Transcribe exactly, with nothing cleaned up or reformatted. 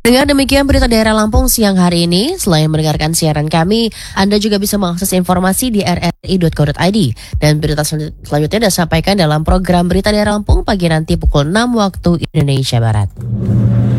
Dengan demikian berita daerah Lampung siang hari ini, selain mendengarkan siaran kami, Anda juga bisa mengakses informasi di r r i dot co dot i d. Dan berita sel- selanjutnya disampaikan dalam program berita daerah Lampung pagi nanti pukul enam waktu Indonesia Barat.